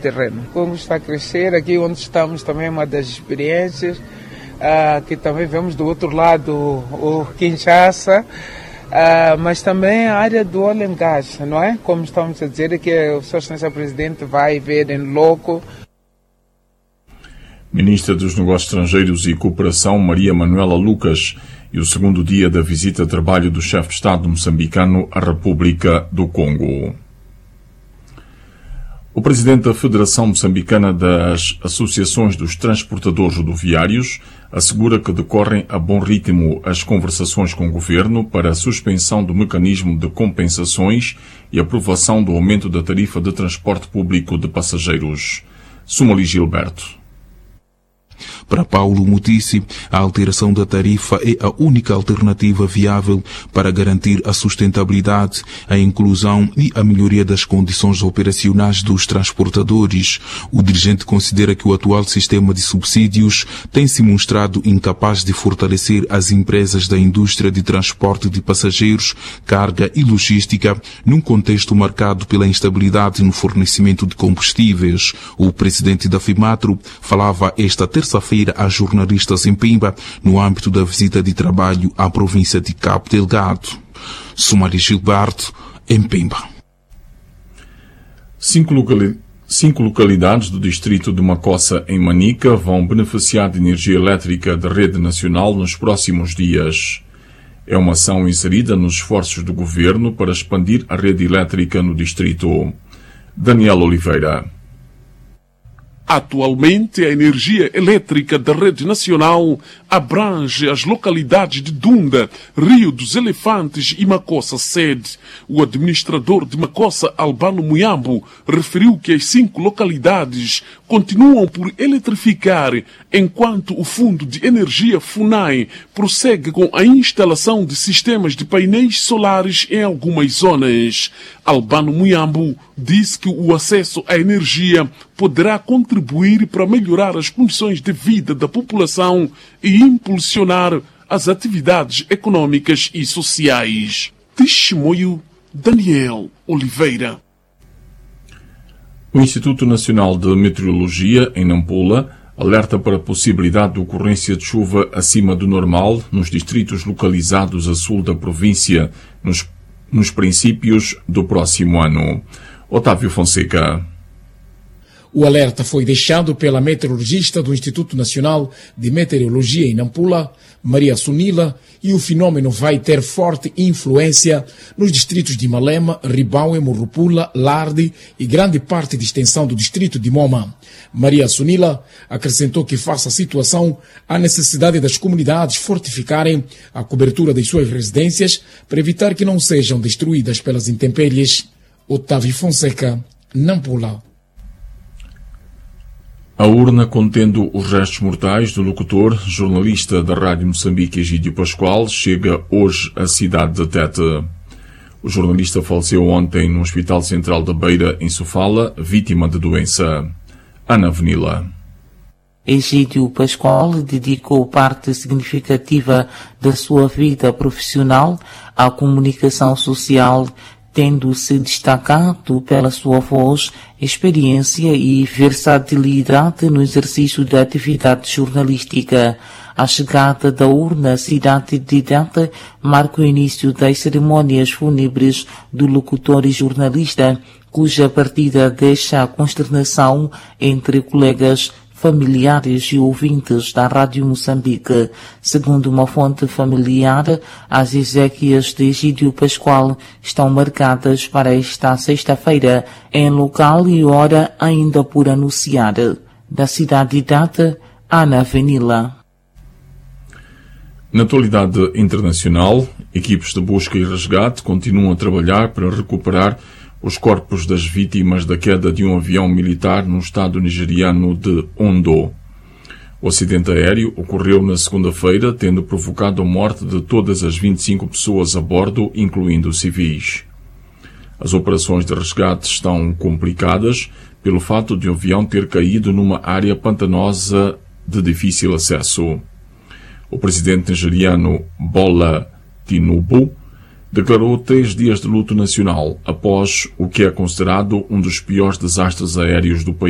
terreno. O Congo está a crescer, aqui onde estamos também é uma das experiências, que também vemos do outro lado o Kinshasa, mas também a área do oil and gas, não é? Como estamos a dizer, que o Sr. Excelência Presidente vai ver em loco. Ministra dos Negócios Estrangeiros e Cooperação, Maria Manuela Lucas, e o segundo dia da visita a trabalho do chefe de Estado moçambicano à República do Congo. O presidente da Federação Moçambicana das Associações dos Transportadores Rodoviários assegura que decorrem a bom ritmo as conversações com o governo para a suspensão do mecanismo de compensações e aprovação do aumento da tarifa de transporte público de passageiros. Sumali Gilberto. Para Paulo Mutici, a alteração da tarifa é a única alternativa viável para garantir a sustentabilidade, a inclusão e a melhoria das condições operacionais dos transportadores. O dirigente considera que o atual sistema de subsídios tem se mostrado incapaz de fortalecer as empresas da indústria de transporte de passageiros, carga e logística, num contexto marcado pela instabilidade no fornecimento de combustíveis. O presidente da FIMATRO falava esta terça-feira a jornalistas em Pemba, no âmbito da visita de trabalho à província de Cabo Delgado. Sumari Gilberto, em Pemba. Cinco localidades do distrito de Macossa, em Manica, vão beneficiar de energia elétrica da rede nacional nos próximos dias. É uma ação inserida nos esforços do governo para expandir a rede elétrica no distrito. Daniel Oliveira. Atualmente, a energia elétrica da rede nacional abrange as localidades de Dunda, Rio dos Elefantes e Macossa Sede. O administrador de Macossa, Albano Muyambo, referiu que as 5 localidades continuam por eletrificar, enquanto o Fundo de Energia FUNAI prossegue com a instalação de sistemas de painéis solares em algumas zonas. Albano Muyambo disse que o acesso à energia poderá contribuir para melhorar as condições de vida da população e impulsionar as atividades econômicas e sociais. Testemunho Daniel Oliveira. O Instituto Nacional de Meteorologia, em Nampula, alerta para a possibilidade de ocorrência de chuva acima do normal nos distritos localizados a sul da província nos princípios do próximo ano. Otávio Fonseca. O alerta foi deixado pela meteorologista do Instituto Nacional de Meteorologia em Nampula, Maria Sunila, e o fenômeno vai ter forte influência nos distritos de Malema, Ribau, Morrupula, Larde e grande parte de extensão do distrito de Moma. Maria Sunila acrescentou que, face à situação, há necessidade das comunidades fortificarem a cobertura das suas residências para evitar que não sejam destruídas pelas intempéries. Otávio Fonseca, Nampula. A urna contendo os restos mortais do locutor, jornalista da Rádio Moçambique, Egídio Pascoal, chega hoje à cidade de Tete. O jornalista faleceu ontem no Hospital Central da Beira, em Sofala, vítima de doença. Ana Venila. Egídio Pascoal dedicou parte significativa da sua vida profissional à comunicação social, tendo se destacado pela sua voz, experiência e versatilidade no exercício da atividade jornalística. A chegada da urna à cidade de Tete marca o início das cerimônias fúnebres do locutor e jornalista, cuja partida deixa a consternação entre colegas, familiares e ouvintes da Rádio Moçambique. Segundo uma fonte familiar, as exéquias de Egídio Pascoal estão marcadas para esta sexta-feira, em local e hora ainda por anunciar. Da cidade de Tete, Ana Venila. Na atualidade internacional, equipes de busca e resgate continuam a trabalhar para recuperar os corpos das vítimas da queda de um avião militar no estado nigeriano de Ondo. O acidente aéreo ocorreu na segunda-feira, tendo provocado a morte de todas as 25 pessoas a bordo, incluindo civis. As operações de resgate estão complicadas pelo fato de o avião ter caído numa área pantanosa de difícil acesso. O presidente nigeriano Bola Tinubu declarou 3 dias de luto nacional após o que é considerado um dos piores desastres aéreos do país.